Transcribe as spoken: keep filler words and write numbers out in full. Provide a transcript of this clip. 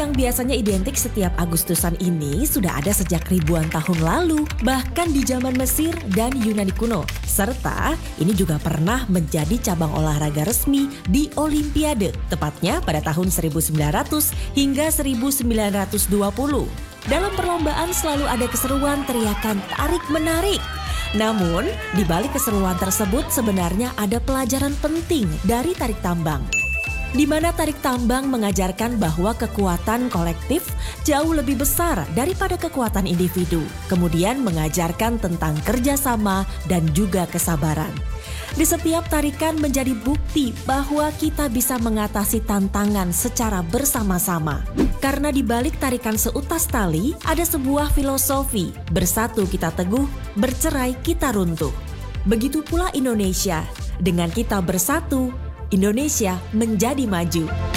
yang biasanya identik setiap Agustusan ini sudah ada sejak ribuan tahun lalu, bahkan di zaman Mesir dan Yunani kuno. Serta ini juga pernah menjadi cabang olahraga resmi di Olimpiade, tepatnya pada tahun seribu sembilan ratus hingga seribu sembilan ratus dua puluh. Dalam perlombaan selalu ada keseruan teriakan tarik-menarik. Namun, di balik keseruan tersebut sebenarnya ada pelajaran penting dari tarik tambang, di mana tarik tambang mengajarkan bahwa kekuatan kolektif jauh lebih besar daripada kekuatan individu. Kemudian mengajarkan tentang kerjasama dan juga kesabaran. Di setiap tarikan menjadi bukti bahwa kita bisa mengatasi tantangan secara bersama-sama. Karena di balik tarikan seutas tali ada sebuah filosofi, bersatu kita teguh, bercerai kita runtuh. Begitu pula Indonesia, dengan kita bersatu, Indonesia menjadi maju.